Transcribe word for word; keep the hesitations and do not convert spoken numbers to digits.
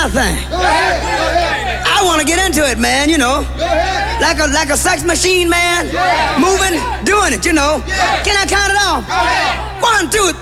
my thing. I want to get into it, man, you know. Like a like a sex machine, man. Moving, doing it, you know. Can I count it off? One, two,